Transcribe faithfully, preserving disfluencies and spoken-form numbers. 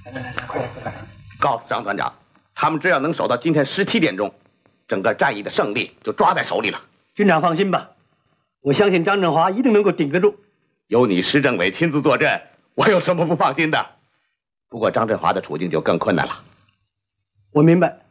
来来来，快点快点！ 告诉张团长，他们只要能守到今天十七点钟，整个战役的胜利就抓在手里了。 军长放心吧，我相信张振华一定能够顶得住。 有你施政委亲自坐镇，我有什么不放心的？不过张振华的处境就更困难了。 我明白。